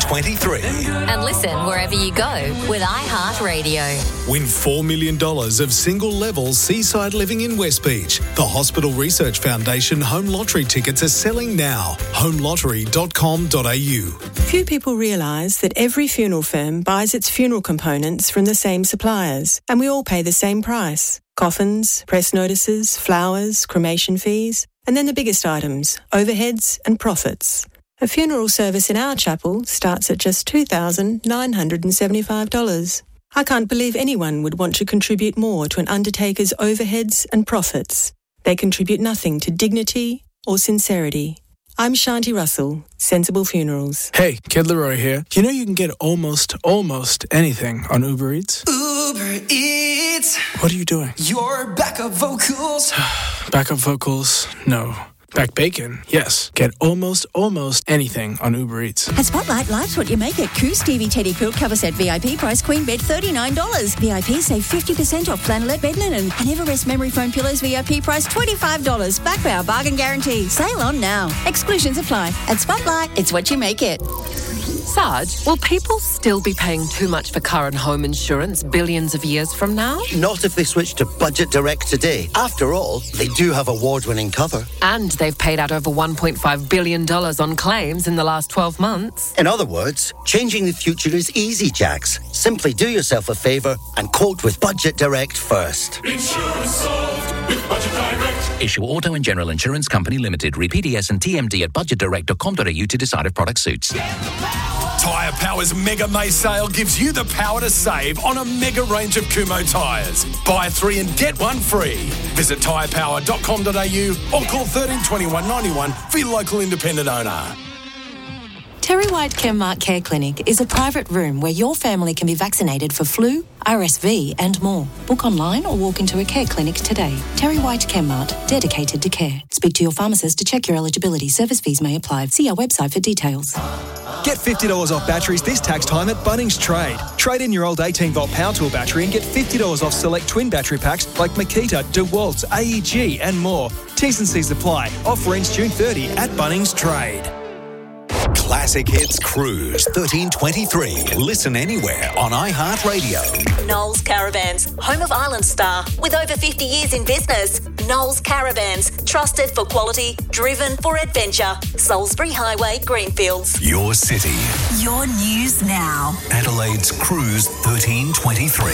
1323. And listen wherever you go with iHeartRadio. Win $4 million of single-level seaside living in West Beach. The Hospital Research Foundation home lottery tickets are selling now. homelottery.com.au. Few people realise that every funeral firm buys its funeral components from the same suppliers, and we all pay the same price. Coffins, press notices, flowers, cremation fees, and then the biggest items, overheads and profits. A funeral service in our chapel starts at just $2,975. I can't believe anyone would want to contribute more to an undertaker's overheads and profits. They contribute nothing to dignity or sincerity. I'm Shanti Russell, Sensible Funerals. Hey, Kid Leroy here. You know you can get almost anything on Uber Eats? Uber Eats. What are you doing? Your backup vocals. Backup vocals? No. Back bacon? Yes. Get almost anything on Uber Eats. At Spotlight, life's what you make it. Coos Stevie Teddy Quilt Cover Set VIP price queen bed $39. VIP save 50% off flannelette bed linen. And Everest Memory Foam Pillows VIP price $25. Back by our bargain guarantee. Sale on now. Exclusions apply. At Spotlight, it's what you make it. Sarge, will people still be paying too much for car and home insurance billions of years from now? Not if they switch to Budget Direct today. After all, they do have award-winning cover. And they've paid out over $1.5 billion on claims in the last 12 months. In other words, changing the future is easy, Jax. Simply do yourself a favour and quote with Budget Direct first. Insurance solved with Budget Direct. Issue Auto and General Insurance Company Limited. Read PDS and TMD at budgetdirect.com.au to decide if product suits. Tyre Power's Mega May sale gives you the power to save on a mega range of Kumho tyres. Buy 3 and get 1 free. Visit tyrepower.com.au or call 13 21 91 for your local independent owner. Terry White Chemmart Care Clinic is a private room where your family can be vaccinated for flu, RSV and more. Book online or walk into a care clinic today. Terry White Chemmart, dedicated to care. Speak to your pharmacist to check your eligibility. Service fees may apply. See our website for details. Get $50 off batteries this tax time at Bunnings Trade. Trade in your old 18-volt power tool battery and get $50 off select twin battery packs like Makita, DeWalt, AEG and more. T's and C's apply. Offer ends June 30 at Bunnings Trade. Classic Hits Cruise 1323. Listen anywhere on iHeartRadio. Knowles Caravans, home of Island Star, with over 50 years in business. Knowles Caravans, trusted for quality, driven for adventure. Salisbury Highway, Greenfields. Your city. Your news now. Adelaide's Cruise 1323.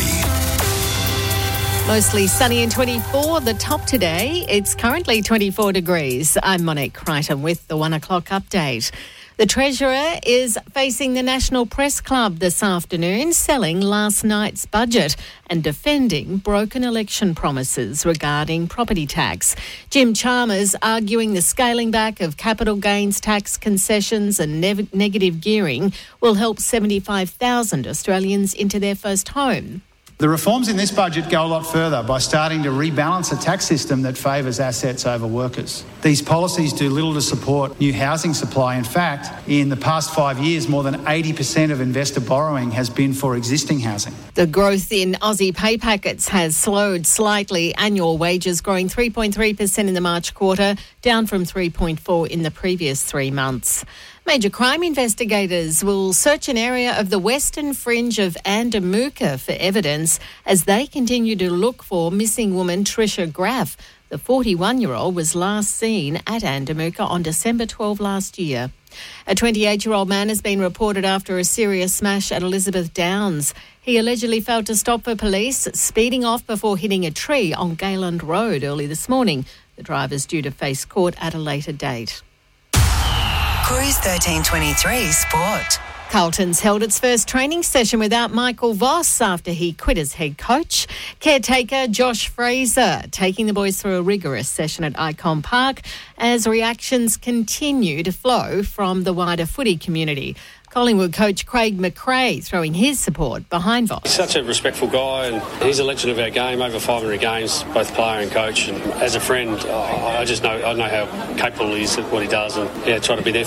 Mostly sunny and 24. The top today, it's currently 24 degrees. I'm Monique Crichton with the 1 o'clock update. The Treasurer is facing the National Press Club this afternoon, selling last night's budget and defending broken election promises regarding property tax. Jim Chalmers arguing the scaling back of capital gains tax concessions and negative gearing will help 75,000 Australians into their first home. The reforms in this budget go a lot further by starting to rebalance a tax system that favours assets over workers. These policies do little to support new housing supply. In fact, in the past 5 years, more than 80% of investor borrowing has been for existing housing. The growth in Aussie pay packets has slowed slightly. Annual wages growing 3.3% in the March quarter, down from 3.4% in the previous 3 months. Major crime investigators will search an area of the western fringe of Andamooka for evidence as they continue to look for missing woman Tricia Graff. The 41-year-old was last seen at Andamooka on December 12 last year. A 28-year-old man has been reported after a serious smash at Elizabeth Downs. He allegedly failed to stop for police, speeding off before hitting a tree on Gayland Road early this morning. The driver's due to face court at a later date. Cruise 1323 Sport. Carlton's held its first training session without Michael Voss after he quit as head coach. Caretaker Josh Fraser taking the boys through a rigorous session at Icon Park as reactions continue to flow from the wider footy community. Collingwood coach Craig McRae throwing his support behind Voss. He's such a respectful guy and he's a legend of our game, over 500 games, both player and coach. And as a friend, I know how capable he is at what he does and try to be there for him.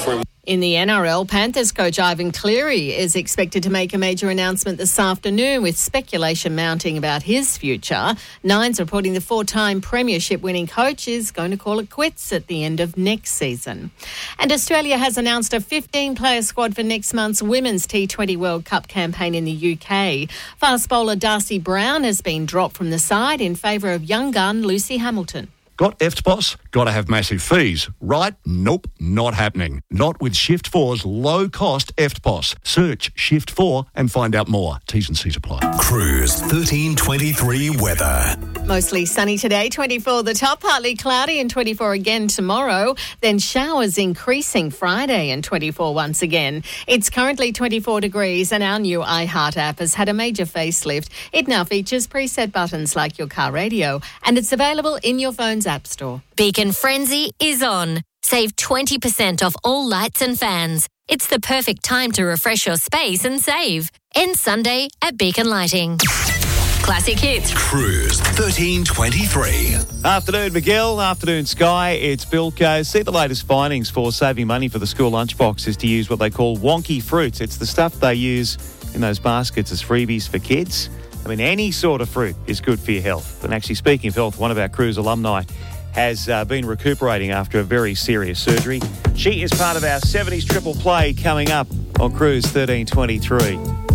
In the NRL, Panthers coach Ivan Cleary is expected to make a major announcement this afternoon, with speculation mounting about his future. Nine's reporting the four-time premiership-winning coach is going to call it quits at the end of next season. And Australia has announced a 15-player squad for next month's Women's T20 World Cup campaign in the UK. Fast bowler Darcy Brown has been dropped from the side in favour of young gun Lucy Hamilton. Got EFTPOS? Got to have massive fees, right? Nope, not happening. Not with Shift 4's low-cost EFTPOS. Search Shift 4 and find out more. T's and C's apply. Cruise 1323 weather. Mostly sunny today, 24 the top, partly cloudy and 24 again tomorrow. Then showers increasing Friday and 24 once again. It's currently 24 degrees and our new iHeart app has had a major facelift. It now features preset buttons like your car radio and it's available in your phone's app store. Beacon Frenzy is on. Save 20% off all lights and fans. It's the perfect time to refresh your space and save. End Sunday at Beacon Lighting. Classic hits. Cruise 1323. Afternoon, Miguel. Afternoon, Sky. It's Bilko. See the latest findings for saving money for the school lunchbox is to use what they call wonky fruits. It's the stuff they use in those baskets as freebies for kids. I mean, any sort of fruit is good for your health. And actually, speaking of health, one of our Cruise alumni has been recuperating after a very serious surgery. She is part of our 70s triple play coming up on Cruise 1323.